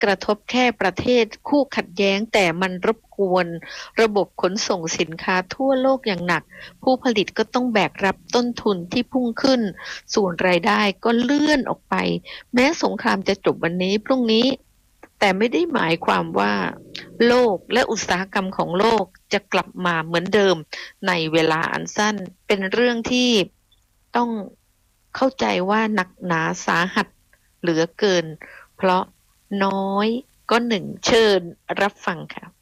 กระทบแค่ประเทศคู่ขัดแย้งแต่มันรบกวนระบบขนส่งสินค้าทั่วโลกอย่างหนักผู้ผลิตก็ต้องแบกรับต้นทุนที่พุ่งขึ้นส่วนรายได้ก็เลื่อนออกไปแม้สงครามจะจบวันนี้พรุ่งนี้แต่ไม่ได้หมายความว่าโลกและอุตสาหกรรมของโลกจะกลับมาเหมือนเดิมในเวลาอันสั้นเป็นเรื่องที่ต้องเข้าใจว่าหนักหนาสาหัสเหลือเกินเพราะน้อยก็หนึ่งเชิญรับฟังค่ะ